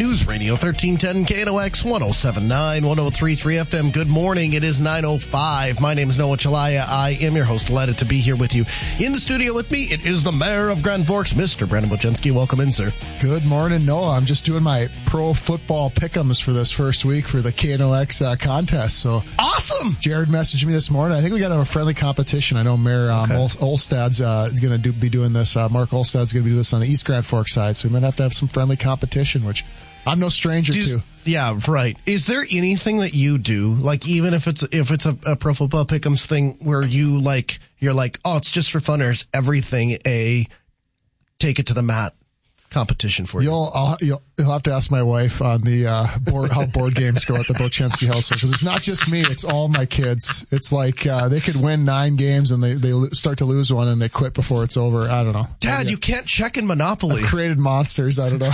News Radio 1310 KNOX 1079 1033 FM. Good morning. It is 9:05. My name is Noah Chalaya. I am your host. Delighted to be here with you. In the studio with me, it is the mayor of Grand Forks, Mr. Brandon Wojcinski. Welcome in, sir. Good morning, Noah. I'm just doing my pro football pick'ems for this first week for the KNOX contest. So awesome. Jared messaged me this morning. I think we got a friendly competition. I know Mayor Olstad's going to be doing this. Mark Olstad's going to be doing this on the East Grand Forks side. So we might have to have some friendly competition, which I'm no stranger to. Yeah, right. Is there anything that you do, like even if it's a pro football pick'ems thing where you're like, oh, it's just for fun, or is everything a take it to the mat competition for you? You'll have to ask my wife on the how board games go at the Wojcinski household, because it's not just me, it's all my kids. It's like they could win 9 games and they start to lose one and they quit before it's over. I don't know. Dad, you can't check in Monopoly. I've created monsters. I don't know.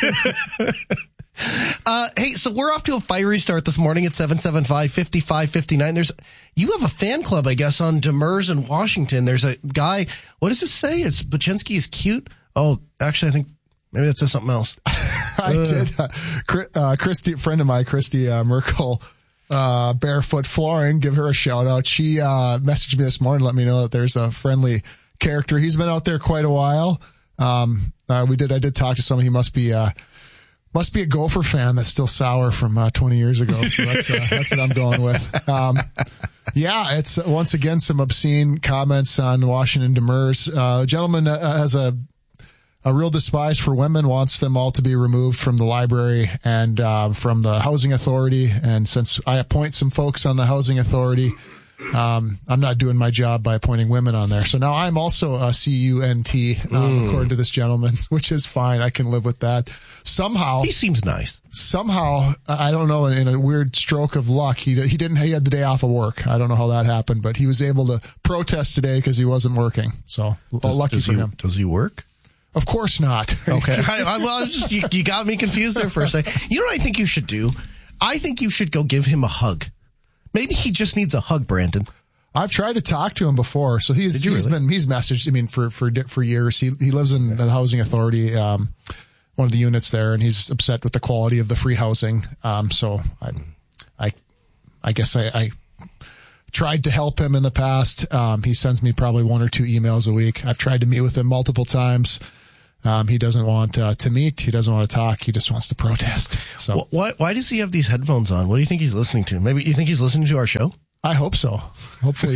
Hey, so we're off to a fiery start this morning at 775-5559. You have a fan club, I guess, on Demers in Washington. There's a guy. What does it say? It's Wojcinski is cute. Oh, actually, I think maybe that says something else. I did. Christy, a friend of mine, Christy Merkel, Barefoot Flooring, give her a shout out. She messaged me this morning, let me know that there's a friendly character. He's been out there quite a while. I did talk to someone. He must be a Gopher fan that's still sour from 20 years ago. So that's what I'm going with. Yeah, it's once again some obscene comments on Washington Demers. A gentleman has a real despise for women, wants them all to be removed from the library and from the housing authority. And since I appoint some folks on the housing authority, I'm not doing my job by appointing women on there. So now I'm also a CUNT, according to this gentleman, which is fine. I can live with that. Somehow he seems nice. Somehow, I don't know, in a weird stroke of luck, he had the day off of work. I don't know how that happened, but he was able to protest today because he wasn't working. So lucky for him. Does he work? Of course not. Okay. You got me confused there for a second. You know what I think you should do? I think you should go give him a hug. Maybe he just needs a hug, Brandon. I've tried to talk to him before, so he's messaged. I mean, for years. He lives in the housing authority, one of the units there, and he's upset with the quality of the free housing. So I guess I tried to help him in the past. He sends me probably 1 or 2 emails a week. I've tried to meet with him multiple times. He doesn't want to meet. He doesn't want to talk. He just wants to protest. So why does he have these headphones on? What do you think he's listening to? Maybe you think he's listening to our show? I hope so. Hopefully.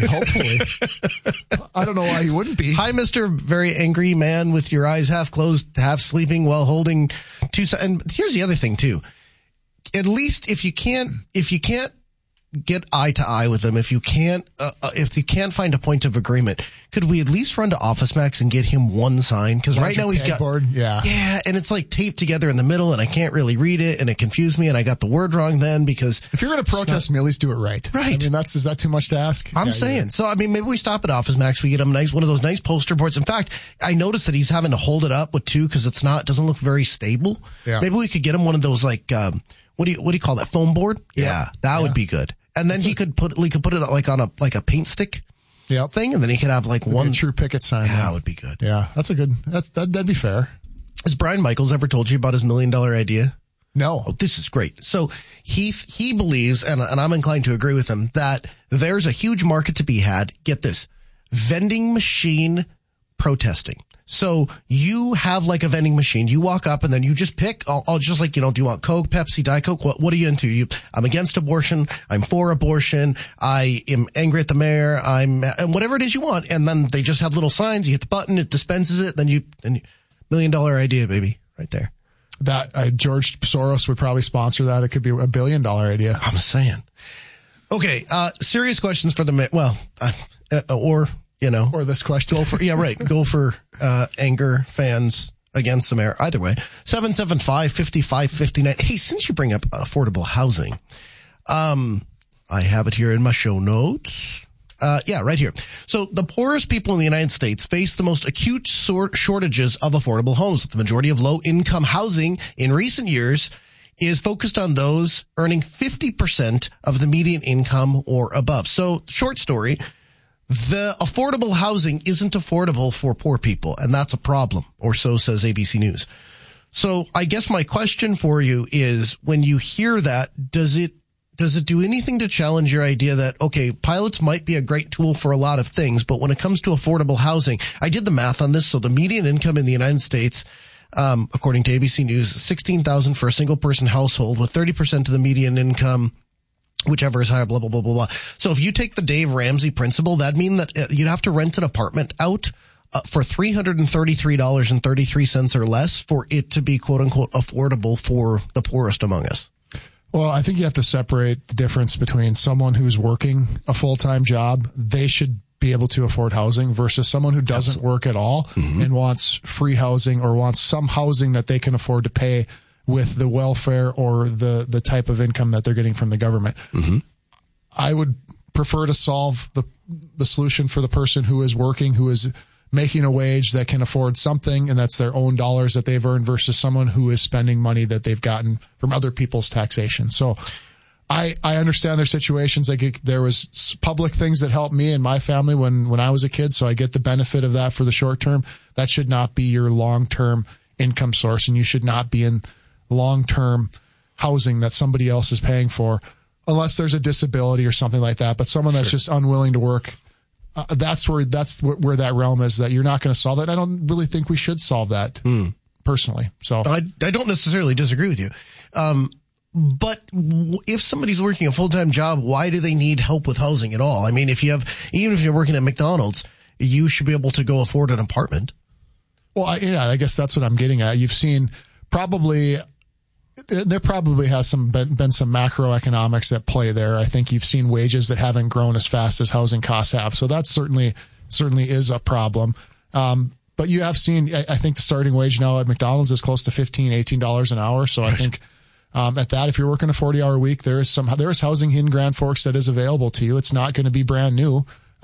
I don't know why he wouldn't be. Hi, Mr. Very Angry Man with your eyes half closed, half sleeping while holding 2. And here's the other thing too. At least if you can't get eye to eye with him, if you can't find a point of agreement, could we at least run to Office Max and get him one sign? Because right now he's got board. Yeah, and it's like taped together in the middle, and I can't really read it, and it confused me, and I got the word wrong then. Because if you're going to protest me, at least do it right. Right. I mean, is that too much to ask? I'm saying. Yeah. So I mean, maybe we stop at Office Max. We get him one of those nice poster boards. In fact, I noticed that he's having to hold it up with 2 because doesn't look very stable. Yeah. Maybe we could get him one of those what do you call that, foam board? Yeah, that would be good. And then he could put it like on a paint stick thing, and then he could have like one true picket sign. Yeah, that would be good. Yeah, that'd be fair. Has Brian Michaels ever told you about his $1 million idea? No. Oh, this is great. So he believes, and I'm inclined to agree with him, that there's a huge market to be had. Get this, vending machine protesting. So you have like a vending machine. You walk up and then you just pick. I'll just like, do you want Coke, Pepsi, Diet Coke? What are you into? I'm against abortion. I'm for abortion. I am angry at the mayor. and whatever it is you want. And then they just have little signs. You hit the button, it dispenses it. Then $1 million idea, baby, right there. That George Soros would probably sponsor that. It could be $1 billion idea. I'm saying. Okay. Serious questions for the mayor. Well, or this question. Go for anger fans against the mayor. Either way, 775-5559. Hey, since you bring up affordable housing, I have it here in my show notes. Right here. So the poorest people in the United States face the most acute shortages of affordable homes. The majority of low-income housing in recent years is focused on those earning 50% of the median income or above. So, short story, the affordable housing isn't affordable for poor people, and that's a problem, or so says ABC News. So I guess my question for you is, when you hear that, does it do anything to challenge your idea that, okay, pilots might be a great tool for a lot of things, but when it comes to affordable housing, I did the math on this. So the median income in the United States, according to ABC News, $16,000 for a single person household, with 30% of the median income, whichever is higher, blah, blah, blah, blah, blah. So if you take the Dave Ramsey principle, that'd mean that you'd have to rent an apartment out for $333.33 or less for it to be, quote unquote, affordable for the poorest among us. Well, I think you have to separate the difference between someone who's working a full-time job. They should be able to afford housing versus someone who doesn't work at all and wants free housing or wants some housing that they can afford to pay with the welfare or the type of income that they're getting from the government. I would prefer to solve the solution for the person who is working, who is making a wage that can afford something, and that's their own dollars that they've earned, versus someone who is spending money that they've gotten from other people's taxation. So I understand their situations. There was public things that helped me and my family when I was a kid, so I get the benefit of that for the short term. That should not be your long-term income source, and you should not be in long-term housing that somebody else is paying for, unless there's a disability or something like that. But someone that's just unwilling to work, that's where that realm is, that you're not going to solve that. I don't really think we should solve that personally. So I don't necessarily disagree with you. But if somebody's working a full-time job, why do they need help with housing at all? I mean, even if you're working at McDonald's, you should be able to go afford an apartment. Well, I guess that's what I'm getting at. You've seen there probably has been some macroeconomics at play there. I think you've seen wages that haven't grown as fast as housing costs have. So that certainly is a problem. But you have seen, I think the starting wage now at McDonald's is close to $15, $18 an hour. So I think, at that, if you're working a 40-hour week, there is housing in Grand Forks that is available to you. It's not going to be brand new.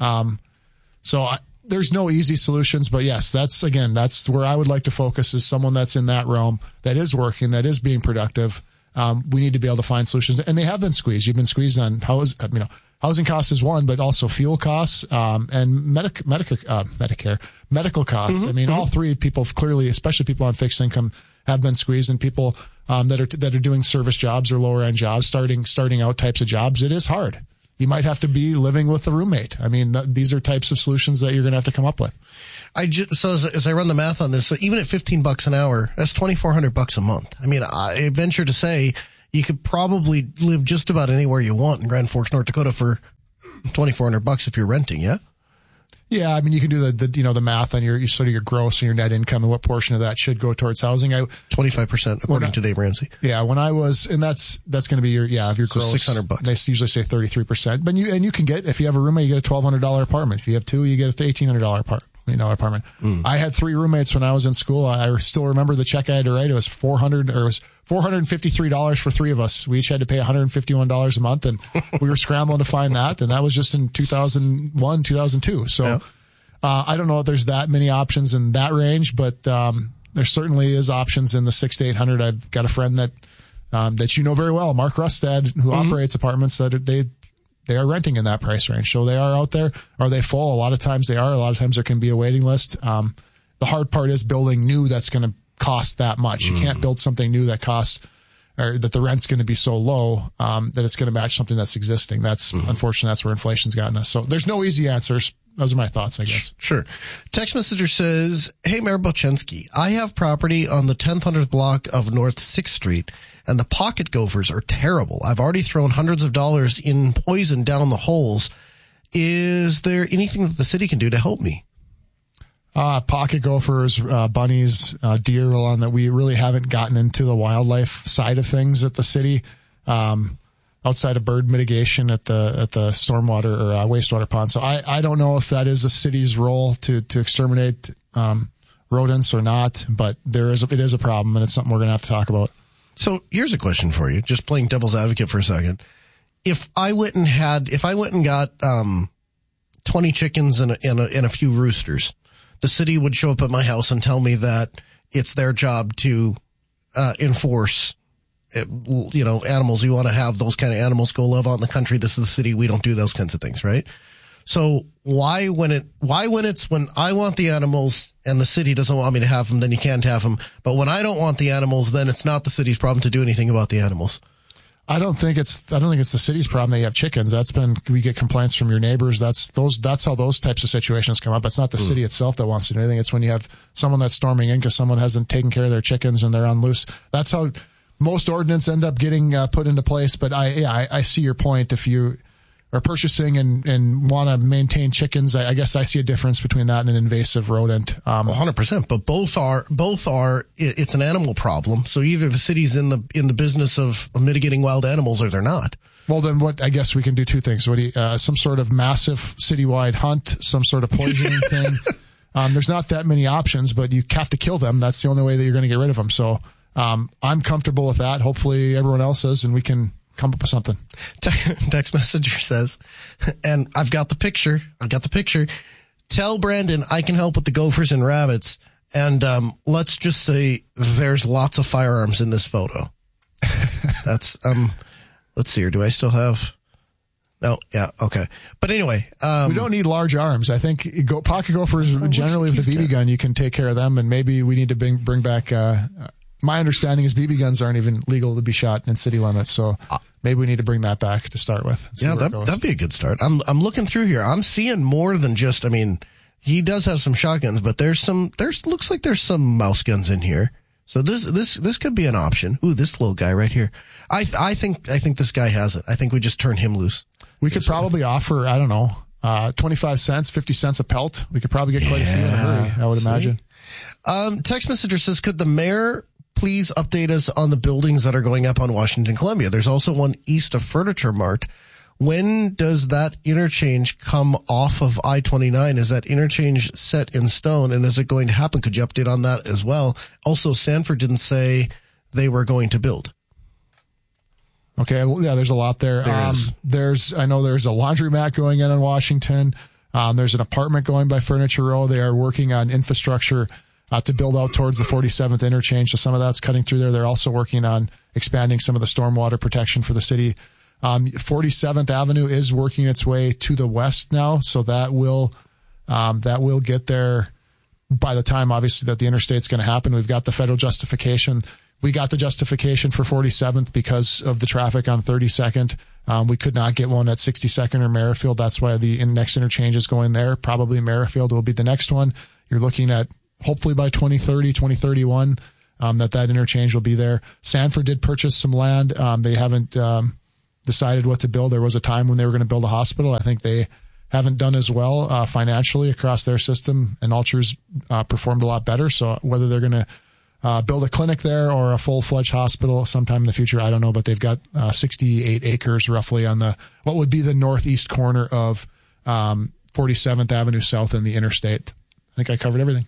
There's no easy solutions, but yes, that's where I would like to focus, is someone that's in that realm, that is working, that is being productive. We need to be able to find solutions, and they have been squeezed. You've been squeezed on housing costs is one, but also fuel costs, and Medicare, medical costs. I mean, all three people clearly, especially people on fixed income, have been squeezed, and people, that are doing service jobs or lower end jobs, starting out types of jobs. It is hard. You might have to be living with a roommate. I mean, these are types of solutions that you're going to have to come up with. So as I run the math on this, so even at $15 an hour, that's $2,400 a month. I mean, I venture to say you could probably live just about anywhere you want in Grand Forks, North Dakota for $2,400 if you're renting. Yeah. Yeah, I mean, you can do the math on your sort of your gross and your net income and what portion of that should go towards housing. 25%, according to Dave Ramsey. Yeah, when I was, and that's going to be your gross. $600. They usually say 33%. But you can get, if you have a roommate, you get a $1,200 apartment. If you have two, you get a $1,800 apartment. I had three roommates when I was in school. I still remember the check I had to write. It was $453 for three of us. We each had to pay $151 a month, and we were scrambling to find that. And that was just in 2001, 2002. So, yeah. I don't know if there's that many options in that range, but, there certainly is options in the 600 to 800. I've got a friend that you know very well, Mark Rustad, who operates apartments that they are renting in that price range. So they are out there. Are they full? A lot of times they are. A lot of times there can be a waiting list. The hard part is building new that's going to cost that much. You can't build something new that costs, or that the rent's going to be so low that it's going to match something that's existing. That's unfortunately, that's where inflation's gotten us. So there's no easy answers. Those are my thoughts, I guess. Sure. Text messenger says, "Hey, Mayor Bochensky, I have property on the 1000th block of North 6th Street, and the pocket gophers are terrible. I've already thrown hundreds of dollars in poison down the holes. Is there anything that the city can do to help me?" Pocket gophers, bunnies, deer, along that we really haven't gotten into the wildlife side of things at the city. Outside of bird mitigation at the stormwater or wastewater pond. So I don't know if that is a city's role to exterminate rodents or not, but it is a problem, and it's something we're going to have to talk about. So here's a question for you, just playing devil's advocate for a second. If I went and got 20 chickens and a few roosters, the city would show up at my house and tell me that it's their job to enforce, animals. You want to have those kind of animals, go live out in the country. This is the city. We don't do those kinds of things, right? So why when I want the animals and the city doesn't want me to have them, then you can't have them. But when I don't want the animals, then it's not the city's problem to do anything about the animals. I don't think it's the city's problem that you have chickens. We get complaints from your neighbors. That's how those types of situations come up. It's not the city itself that wants to do anything. It's when you have someone that's storming in because someone hasn't taken care of their chickens and they're on loose. That's how most ordinance end up getting put into place. But I see your point. If you are purchasing and want to maintain chickens, I guess I see a difference between that and an invasive rodent. 100%. But both are, it's an animal problem. So either the city's in the business of mitigating wild animals or they're not. Well, then I guess we can do two things. Some sort of massive citywide hunt, some sort of poisoning thing. There's not that many options, but you have to kill them. That's the only way that you're going to get rid of them. So, I'm comfortable with that. Hopefully everyone else is, and we can come up with something. Text messenger says, and I've got the picture. Tell Brandon I can help with the gophers and rabbits. And let's just say there's lots of firearms in this photo. That's let's see here. Do I still have? No. Yeah. Okay. But anyway, we don't need large arms. I think pocket gophers generally with the BB gun, you can take care of them. And maybe we need to bring back. My understanding is BB guns aren't even legal to be shot in city limits, so maybe we need to bring that back to start with. Yeah, that'd be a good start. I'm looking through here. I'm seeing more than just. I mean, he does have some shotguns, but looks like there's some mouse guns in here. So this could be an option. Ooh, this little guy right here. I think this guy has it. I think we just turn him loose. We could probably offer, I don't know, 25 cents, 50 cents a pelt. We could probably get quite a few in a hurry, I would imagine. Text messenger says, could the mayor please update us on the buildings that are going up on Washington Columbia? There's also one east of Furniture Mart. When does that interchange come off of I-29? Is that interchange set in stone, and is it going to happen? Could you update on that as well? Also, Sanford didn't say they were going to build. Okay, yeah, there's a lot there. I know there's a laundromat going in on Washington. There's an apartment going by Furniture Row. They are working on infrastructure to build out towards the 47th interchange. So some of that's cutting through there. They're also working on expanding some of the stormwater protection for the city. 47th Avenue is working its way to the west now. So that will get there by the time, obviously, that the interstate's going to happen. We've got the federal justification. We got the justification for 47th because of the traffic on 32nd. We could not get one at 62nd or Merrifield. That's why the next interchange is going there. Probably Merrifield will be the next one. You're looking at hopefully by 2030, 2031, that interchange will be there. Sanford did purchase some land. They haven't decided what to build. There was a time when they were going to build a hospital. I think they haven't done as well financially across their system, and Alcher's performed a lot better. So whether they're going to build a clinic there or a full-fledged hospital sometime in the future, I don't know, but they've got 68 acres roughly on what would be the northeast corner of 47th Avenue South and the interstate. I think I covered everything.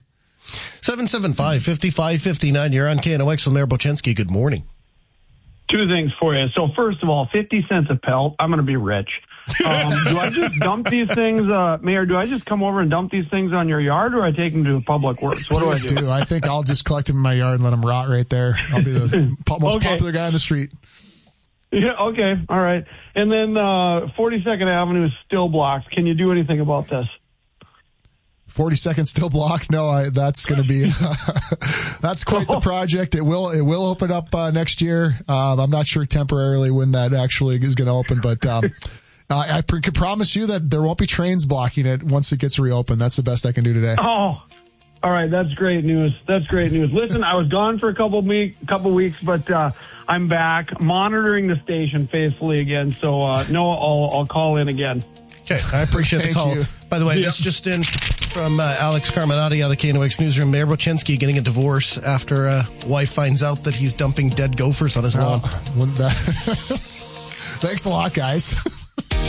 775-5559. You're on KNOX with Mayor Bochensky. Good morning. Two things for you. So first of all, 50 cents a pelt. I'm going to be rich. Do I just dump these things, Mayor? Do I just come over and dump these things on your yard, or I take them to Public Works? What do I do? I think I'll just collect them in my yard and let them rot right there. I'll be the most popular guy on the street. Yeah. Okay. All right. And then 42nd Avenue is still blocked. Can you do anything about this? 42nd still blocked? No, that's going to be that's quite the project. It will open up next year. I'm not sure temporarily when that actually is going to open, but I can promise you that there won't be trains blocking it once it gets reopened. That's the best I can do today. Oh, all right. That's great news. Listen, I was gone for a couple weeks, but I'm back monitoring the station faithfully again. So I'll call in again. Okay, I appreciate the call. By the way, this just in from Alex Carminati of the KNOX newsroom. Mayor Bochensky getting a divorce after wife finds out that he's dumping dead gophers on his lawn. Thanks a lot, guys.